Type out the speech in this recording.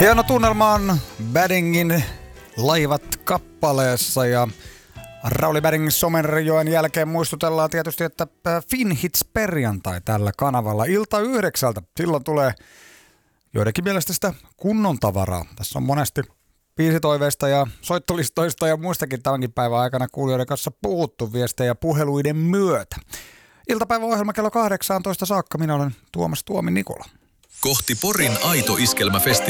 Hieno tunnelma on Baddingin Laivat kappaleessa ja Rauli Badding Somerjoen jälkeen muistutellaan tietysti, että Fin Hits perjantai tällä kanavalla ilta 9. Silloin tulee joidenkin mielestä sitä kunnon tavaraa. Tässä on monesti biisitoiveista ja soittolistoista ja muistakin tämänkin päivän aikana kuulijoiden kanssa puhuttu viestejä puheluiden myötä. Iltapäiväohjelma kello 18 saakka. Minä olen Tuomas Tuomi Nikola. Kohti Porin Aito Iskelmäfestivaalia.